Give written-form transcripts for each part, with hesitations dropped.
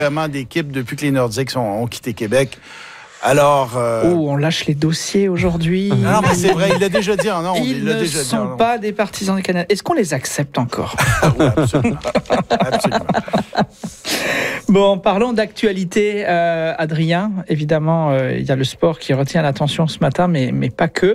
Vraiment d'équipe depuis que les Nordiques ont quitté Québec. Alors... on lâche les dossiers aujourd'hui. Non, mais c'est vrai, il l'a déjà dit en ondes. Ils ne sont pas des partisans du Canada. Est-ce qu'on les accepte encore? Oui, absolument. Absolument. Bon, parlons d'actualité, Adrien. Évidemment, il y a le sport qui retient l'attention ce matin, mais pas que.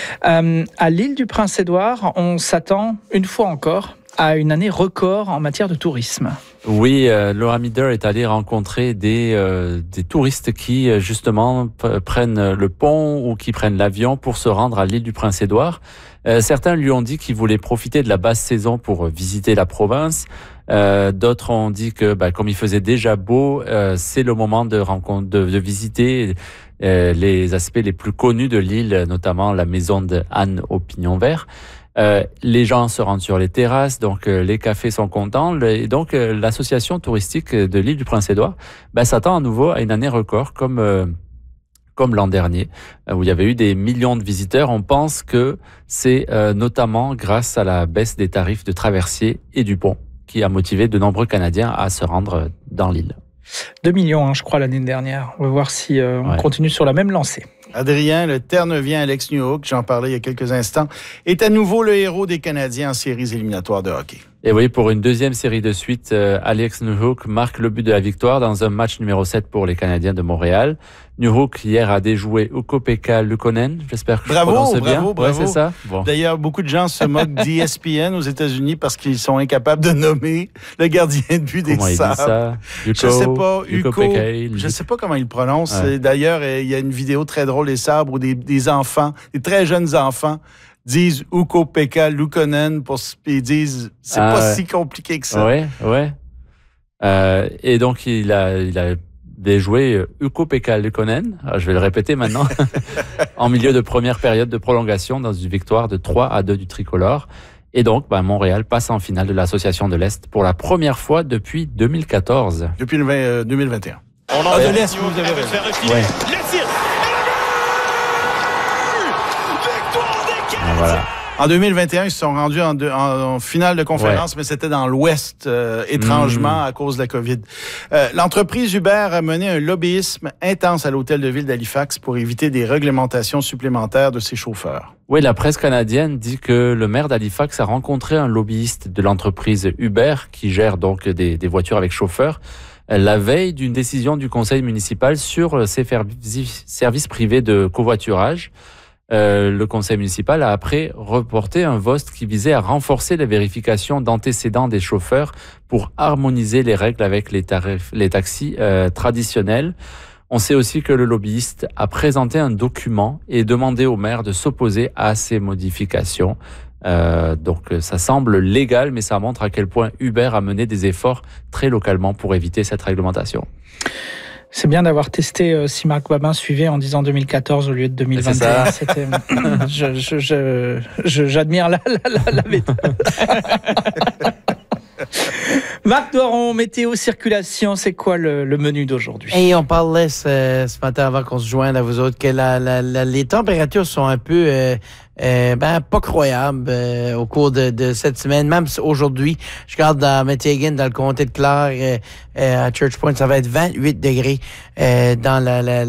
À l'île du Prince-Édouard, on s'attend, une fois encore, à une année record en matière de tourisme. Oui, Laura Mider est allée rencontrer des touristes qui, justement, prennent le pont ou qui prennent l'avion pour se rendre à l'île du Prince-Édouard. Certains lui ont dit qu'ils voulaient profiter de la basse saison pour visiter la province. D'autres ont dit que, comme il faisait déjà beau, c'est le moment de visiter les aspects les plus connus de l'île, notamment la maison de Anne au Pignon Vert. Les gens se rendent sur les terrasses, donc les cafés sont contents. Et donc, l'association touristique de l'île du Prince-Édouard s'attend à nouveau à une année record comme l'an dernier, où il y avait eu des millions de visiteurs. On pense que c'est notamment grâce à la baisse des tarifs de traversier et du pont qui a motivé de nombreux Canadiens à se rendre dans l'île. 2 millions, je crois, l'année dernière. On va voir si on continue sur la même lancée. Adrien, le Terre-Neuvien Alex Newhook, j'en parlais il y a quelques instants, est à nouveau le héros des Canadiens en séries éliminatoires de hockey. Et oui, pour une deuxième série de suite, Alex Newhook marque le but de la victoire dans un match numéro 7 pour les Canadiens de Montréal. Newhook, hier, a déjoué Ukko-Pekka Luukkonen. J'espère que je prononce bien. Bravo. Ouais, c'est ça. Bon. D'ailleurs, beaucoup de gens se moquent d'ESPN aux États-Unis parce qu'ils sont incapables de nommer le gardien de but des Sabres. Ça? Je sais pas, Ukko. Je sais pas comment il le prononce. Ouais. D'ailleurs, il y a une vidéo très drôle des Sabres où des enfants, des très jeunes enfants, disent Ukko-Pekka Luukkonen ils disent c'est pas si compliqué que ça. Ouais. Et donc il a déjoué Ukko-Pekka Luukkonen, je vais le répéter maintenant, en milieu de première période de prolongation dans une victoire de 3-2 du tricolore. Et donc, Montréal passe en finale de l'Association de l'Est pour la première fois depuis 2014. Depuis 2021. On en de l'Est, vous avez raison. Ouais. Voilà. En 2021, ils se sont rendus en finale de conférence, mais c'était dans l'Ouest, étrangement, à cause de la COVID. L'entreprise Uber a mené un lobbyisme intense à l'hôtel de ville d'Halifax pour éviter des réglementations supplémentaires de ses chauffeurs. Oui, la presse canadienne dit que le maire d'Halifax a rencontré un lobbyiste de l'entreprise Uber, qui gère donc des voitures avec chauffeur, la veille d'une décision du conseil municipal sur ses services privés de covoiturage. Le conseil municipal a après reporté un vote qui visait à renforcer les vérifications d'antécédents des chauffeurs pour harmoniser les règles avec les taxis traditionnels. On sait aussi que le lobbyiste a présenté un document et demandé au maire de s'opposer à ces modifications. Donc ça semble légal, mais ça montre à quel point Uber a mené des efforts très localement pour éviter cette réglementation. C'est bien d'avoir testé si Marc Babin suivait en disant 2014 au lieu de 2021. J'admire la méthode. Marc Doiron, météo, circulation, c'est quoi le menu d'aujourd'hui? Et on parlait ce matin avant qu'on se joigne à vous autres que les températures sont un peu pas croyables au cours de cette semaine. Même aujourd'hui, je regarde dans Météo, dans le comté de Clare, à Church Point, ça va être 28 degrés dans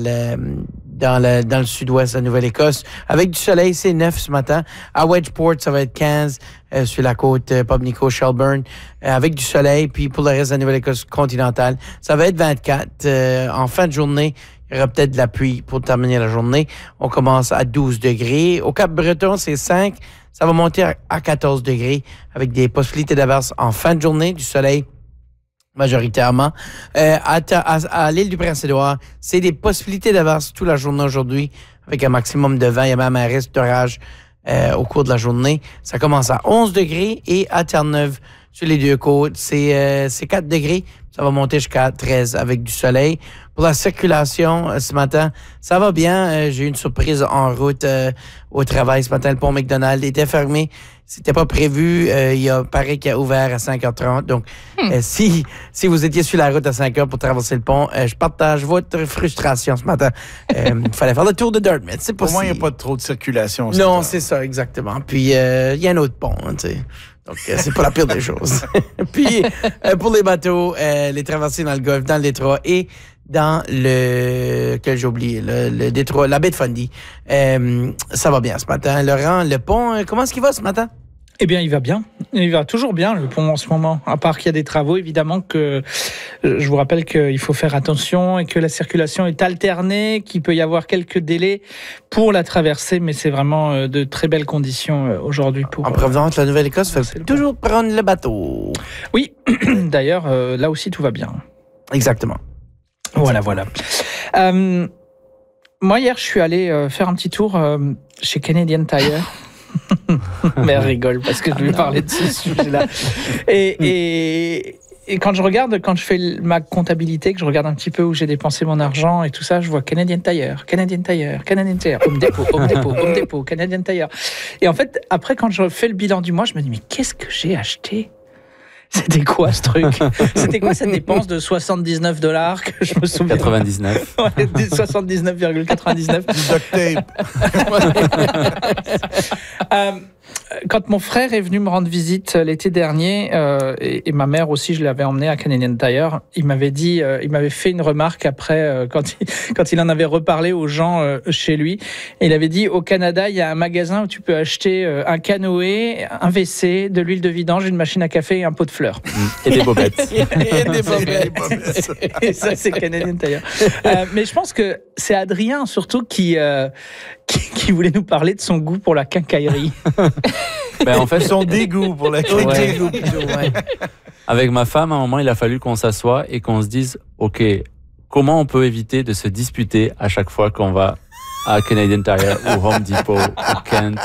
le sud-ouest de la Nouvelle-Écosse. Avec du soleil, c'est 9 ce matin. À Wedgeport, ça va être 15 sur la côte Pubnico, Shelburne, avec du soleil. Puis pour le reste de la Nouvelle-Écosse continentale, ça va être 24. En fin de journée, il y aura peut-être de la pluie pour terminer la journée. On commence à 12 degrés. Au Cap-Breton, c'est 5. Ça va monter à 14 degrés avec des possibilités d'averse en fin de journée, du soleil majoritairement. À l'île du Prince-Édouard, c'est des possibilités d'averse toute la journée aujourd'hui avec un maximum de vent. Il y a même un risque d'orage au cours de la journée. Ça commence à 11 degrés et à Terre-Neuve, sur les deux côtes, c'est 4 degrés. Ça va monter jusqu'à 13 avec du soleil. Pour la circulation, ce matin, ça va bien. J'ai eu une surprise en route au travail ce matin. Le pont McDonald était fermé. C'était pas prévu. Paraît qu'il a ouvert à 5h30. Donc, si vous étiez sur la route à 5h pour traverser le pont, je partage votre frustration ce matin. Il fallait faire le tour de Dartmouth. C'est Au moins, il n'y a pas trop de circulation. Non, c'est ça, exactement. Puis, il y a un autre pont, tu sais. Donc, c'est pas la pire des choses. Puis, pour les bateaux, les traversées dans le Golfe, dans le détroit et dans quel j'ai oublié, le détroit, la baie de Fundy, ça va bien ce matin. Laurent, le pont, comment est-ce qu'il va ce matin? Eh bien, il va bien. Il va toujours bien, le pont, en ce moment. À part qu'il y a des travaux, évidemment, que je vous rappelle qu'il faut faire attention et que la circulation est alternée, qu'il peut y avoir quelques délais pour la traversée, mais c'est vraiment de très belles conditions aujourd'hui. En provenance de la Nouvelle-Écosse, il faut toujours prendre le bateau. Oui, d'ailleurs, là aussi, tout va bien. Exactement. Voilà. Moi, hier, je suis allé faire un petit tour chez Canadian Tire. Mais elle rigole parce que je lui parlais de ce sujet-là. Et quand je fais ma comptabilité, que je regarde un petit peu où j'ai dépensé mon argent et tout ça, je vois Canadian Tire, Home Depot, Canadian Tire. Et en fait, après, quand je fais le bilan du mois, je me dis, mais qu'est-ce que j'ai acheté ? C'était quoi ce truc ? C'était quoi cette dépense de $79 que je me souviens ? 99. Ouais, 79,99. Du duct tape. Quand mon frère est venu me rendre visite l'été dernier, et ma mère aussi, je l'avais emmené à Canadian Tire, il m'avait fait une remarque après, quand il en avait reparlé aux gens chez lui. Et il avait dit, au Canada, il y a un magasin où tu peux acheter un canoë, un WC, de l'huile de vidange, une machine à café et un pot de fleurs. Et des bobettes. Et des bobettes. Et ça, c'est Canadian Tire. Mais je pense que c'est Adrien, surtout, qui voulait nous parler de son goût pour la quincaillerie. Ben, en fait, Son dégoût pour la Dégoût, plutôt, ouais. avec ma femme, à un moment, il a fallu qu'on s'assoie et qu'on se dise, OK, comment on peut éviter de se disputer à chaque fois qu'on va à Canadian Tire ou Home Depot ou Kent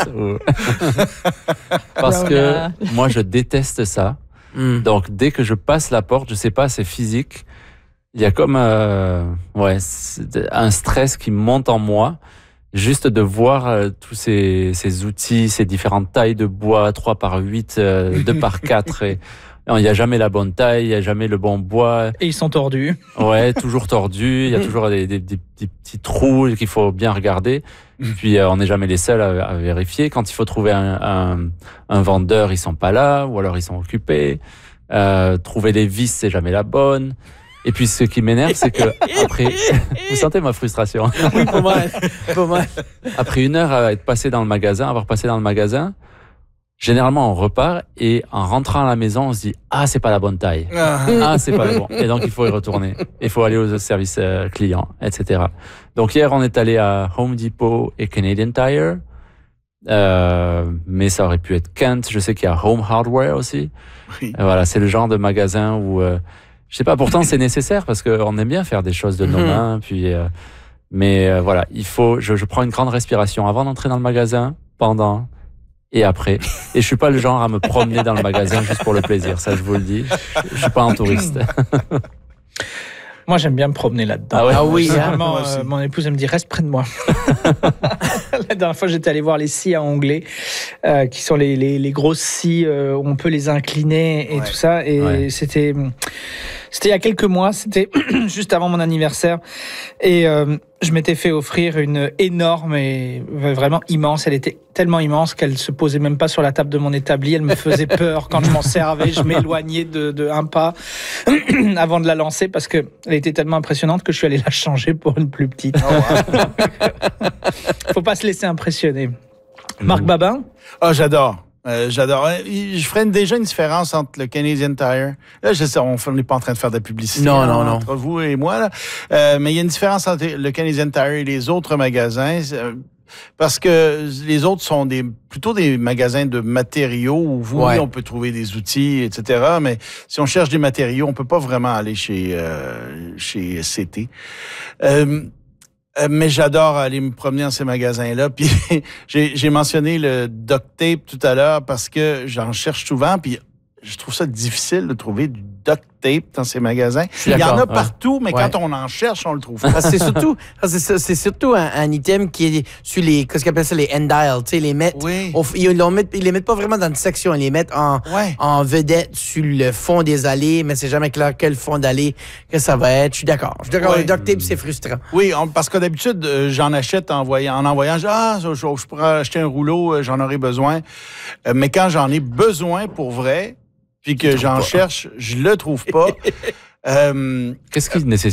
Parce que moi, je déteste ça. Donc, dès que je passe la porte, je sais pas, c'est physique. Il y a comme un stress qui monte en moi. Juste de voir tous ces outils, ces différentes tailles de bois, 3x8, 2x4. Et il n'y a jamais la bonne taille, il n'y a jamais le bon bois. Et ils sont tordus. Ouais, toujours tordus. Il y a toujours des petits trous qu'il faut bien regarder. Puis on n'est jamais les seuls à vérifier. Quand il faut trouver un vendeur, ils sont pas là, ou alors ils sont occupés. Trouver les vis, c'est jamais la bonne. Et puis ce qui m'énerve, c'est que après, vous sentez ma frustration. Oui, pas mal. Après une heure avoir passé dans le magasin, généralement on repart et en rentrant à la maison, on se dit c'est pas la bonne taille, c'est pas le bon. Et donc il faut y retourner. Il faut aller aux services clients, etc. Donc hier on est allé à Home Depot et Canadian Tire, mais ça aurait pu être Kent. Je sais qu'il y a Home Hardware aussi. Oui. Voilà, c'est le genre de magasin où je sais pas, pourtant c'est nécessaire parce qu'on aime bien faire des choses de nos mains. Puis, mais voilà, il faut. Je prends une grande respiration avant d'entrer dans le magasin, pendant et après. Et je suis pas le genre à me promener dans le magasin juste pour le plaisir. Ça, je vous le dis. Je suis pas un touriste. Moi, j'aime bien me promener là-dedans. Ah ouais? Ah oui, hein? Vraiment, mon épouse, elle me dit, reste près de moi. La dernière fois, j'étais allé voir les scies à onglet, qui sont les grosses scies où on peut les incliner et tout ça. Et c'était il y a quelques mois, c'était juste avant mon anniversaire. Et je m'étais fait offrir une énorme et vraiment immense. Elle était tellement immense qu'elle se posait même pas sur la table de mon établi. Elle me faisait peur quand je m'en servais. Je m'éloignais de un pas avant de la lancer parce que elle était tellement impressionnante que je suis allé la changer pour une plus petite. Faut pas se laisser impressionner. Marc Babin? J'adore. J'adore. Je ferais déjà une différence entre le Canadian Tire. Là, je sais, on n'est pas en train de faire de la publicité Non. entre vous et moi. Là. Mais il y a une différence entre le Canadian Tire et les autres magasins. Parce que les autres sont plutôt des magasins de matériaux où oui, on peut trouver des outils, etc. Mais si on cherche des matériaux, on peut pas vraiment aller chez CT. Mais j'adore aller me promener dans ces magasins-là. Puis j'ai mentionné le duct tape tout à l'heure parce que j'en cherche souvent. Puis je trouve ça difficile de trouver du duct tape dans ces magasins. Il y en a partout, mais quand on en cherche, on le trouve pas. C'est surtout un item qui est sur les, qu'est-ce qu'on appelle ça, les end-dials. Tu sais, les mettent, ils les mettent pas vraiment dans une section, ils les mettent en vedette sur le fond des allées, mais c'est jamais clair quel fond d'allée que ça va être. Je suis d'accord. Le duct tape, c'est frustrant. Oui, parce que d'habitude, j'en achète en envoyant. Je pourrais acheter un rouleau, j'en aurai besoin. Mais quand j'en ai besoin pour vrai, puis que j'en cherche, je le trouve pas. Qu'est-ce qui nécessite